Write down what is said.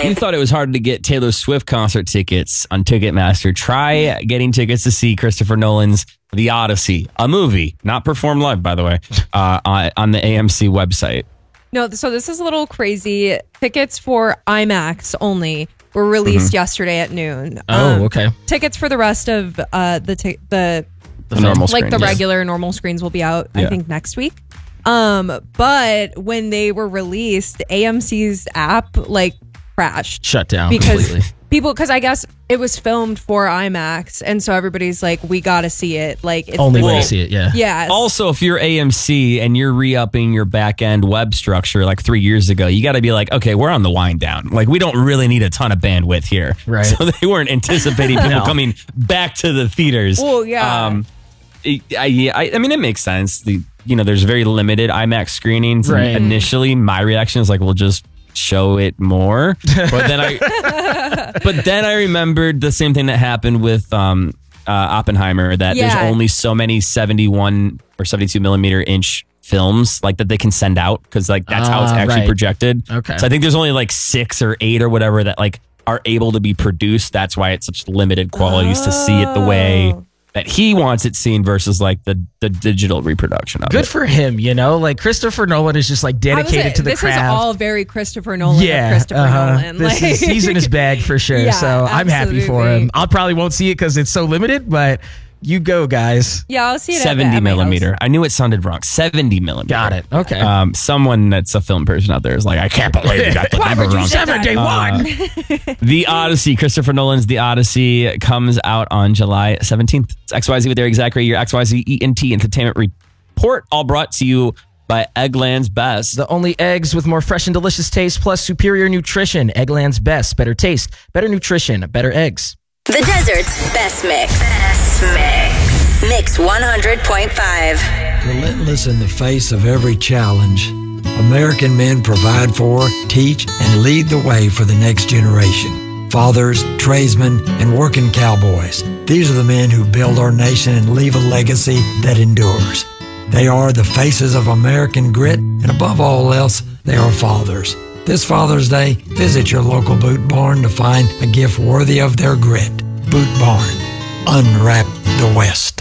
you thought it was hard to get Taylor Swift concert tickets on Ticketmaster, try getting tickets to see Christopher Nolan's The Odyssey, a movie, not performed live, by the way, on the AMC website. No, so this is a little crazy. Tickets for IMAX only were released yesterday at noon. Oh, okay. Tickets for the rest of the normal like screens. the regular normal screens will be out, I think, next week. But when they were released, AMC's app crashed, Shut down because completely. because I guess it was filmed for IMAX, and so everybody's like, we got to see it. Like, it's Only way to see it, yeah. Yeah. Also, if you're AMC and you're re-upping your back-end web structure like 3 years ago, you got to be like, okay, we're on the wind down. Like, we don't really need a ton of bandwidth here. Right. So they weren't anticipating people coming back to the theaters. Well, yeah. I mean, it makes sense. There's very limited IMAX screenings. Right. And initially, my reaction is like, we'll just show it more. But then I remembered the same thing that happened with Oppenheimer, that there's only so many 71 or 72 millimeter inch films that they can send out, because that's how it's actually projected. Okay. So I think there's only 6 or 8 or whatever that are able to be produced. That's why it's such limited qualities to see it the way that he wants it seen versus the digital reproduction of it. Good for him, Christopher Nolan is just dedicated to the craft. This is all very Christopher Nolan. Yeah, Christopher Nolan. He's in his bag for sure. Yeah, so I'm happy for him. I probably won't see it because it's so limited, but you go, guys. Yeah, I'll see it 70 at my millimeter. house. I knew it sounded wrong. 70 millimeter. Got it. Okay. Someone that's a film person out there is like, I can't believe you got the number wrong. 71? The Odyssey, Christopher Nolan's The Odyssey, comes out on July 17th. It's XYZ with Eric Zachary, your XYZ ENT Entertainment Report, all brought to you by Eggland's Best. The only eggs with more fresh and delicious taste plus superior nutrition. Eggland's Best. Better taste, better nutrition, better eggs. The desert's best mix. Best mix. Mix 100.5. Relentless in the face of every challenge, American men provide for, teach, and lead the way for the next generation. Fathers, tradesmen, and working cowboys. These are the men who build our nation and leave a legacy that endures. They are the faces of American grit, and above all else, they are fathers. This Father's Day, visit your local Boot Barn to find a gift worthy of their grit. Boot Barn. Unwrap the West.